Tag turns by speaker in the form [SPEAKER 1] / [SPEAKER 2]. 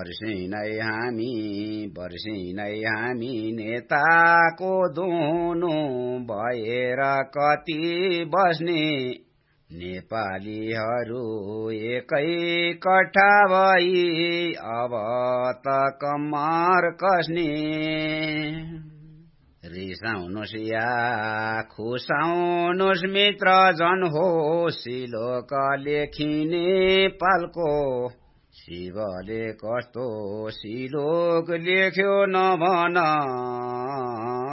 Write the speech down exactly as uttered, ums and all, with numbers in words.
[SPEAKER 1] वर्षिनै हामी वर्षिनै हामी नेताको दुनु भएर कति बस्ने नेपालीहरू एकै कट्ठा भई अब त कम्मर कस्ने रिसाउनुस् या खुसाउनुस् मित्र जन हो सिलोक लेखिने पालको शिवले कस्तो सिलोक लेख्यो नभन